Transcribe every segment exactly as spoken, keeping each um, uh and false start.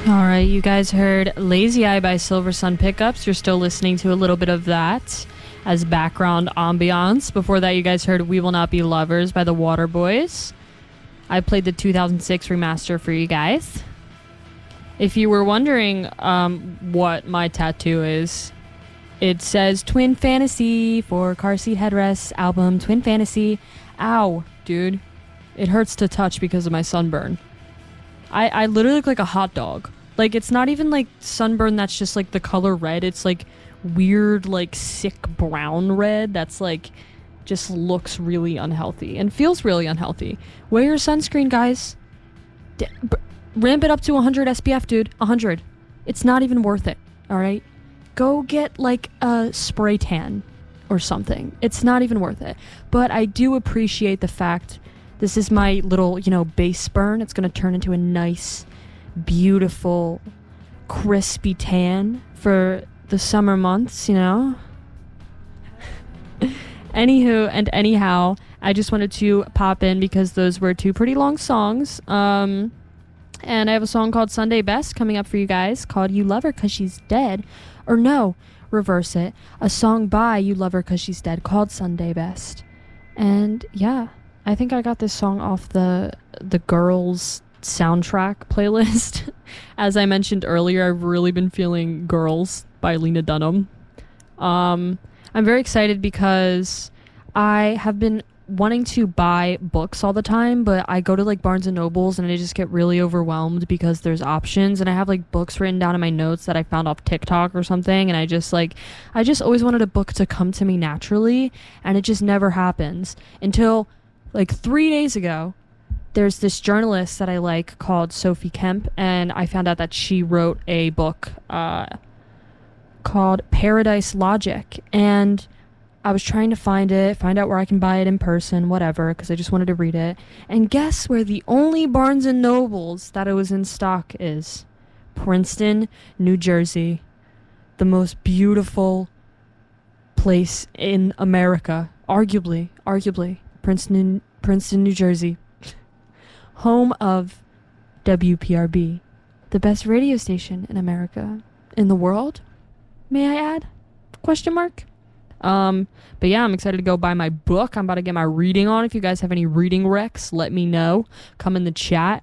All right, you guys heard Lazy Eye by Silver Sun Pickups. You're still listening to a little bit of that as background ambiance. Before that, you guys heard We Will Not Be Lovers by the Waterboys. I played the two thousand six remaster for you guys. If you were wondering um, what my tattoo is, it says Twin Fantasy for Car Seat Headrests album Twin Fantasy. Ow, dude. It hurts to touch because of my sunburn. I, I literally look like a hot dog. Like, it's not even like sunburn that's just like the color red. It's like weird, like sick brown red that's like just looks really unhealthy and feels really unhealthy. Wear your sunscreen, guys. D- b- ramp it up to one hundred S P F, dude. one hundred. It's not even worth it, all right? Go get like a spray tan or something. It's not even worth it. But I do appreciate the fact this is my little, you know, base burn. It's going to turn into a nice, beautiful, crispy tan for the summer months, you know? Anywho and anyhow, I just wanted to pop in because those were two pretty long songs. Um, and I have a song called Sunday Best coming up for you guys called You Love Her 'Cause She's Dead. Or no, reverse it. A song by You Love Her 'Cause She's Dead called Sunday Best. And yeah, I think I got this song off the the Girls soundtrack playlist. As I mentioned earlier, I've really been feeling Girls by Lena Dunham. Um, I'm very excited because I have been wanting to buy books all the time, but I go to like Barnes and Nobles and I just get really overwhelmed because there's options, and I have like books written down in my notes that I found off TikTok or something, and I just like I just always wanted a book to come to me naturally, and it just never happens until like three days ago. There's this journalist that I like called Sophie Kemp, and I found out that she wrote a book uh, called Paradise Logic, and I was trying to find it, find out where I can buy it in person, whatever, because I just wanted to read it. And guess where the only Barnes and Nobles that it was in stock is? Princeton, New Jersey. The most beautiful place in America. Arguably, arguably. Princeton, Princeton, New Jersey. Home of W P R B. The best radio station in America. In the world? May I add? Question mark? Um, but yeah, I'm excited to go buy my book. I'm about to get my reading on. If you guys have any reading recs, let me know. Come in the chat.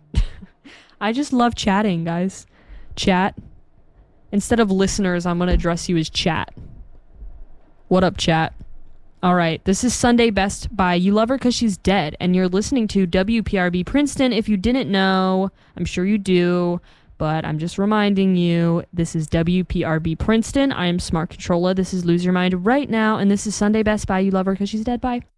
I just love chatting, guys. Chat. Instead of listeners, I'm going to address you as chat. What up, chat? All right, this is Sunday Best by You Love Her 'Cause She's Dead, and you're listening to W P R B Princeton. If you didn't know, I'm sure you do, but I'm just reminding you, this is W P R B Princeton. I am Smart Controller. This is Lose Your Mind Right Now, and this is Sunday Best by You Love Her 'Cause She's Dead. Bye.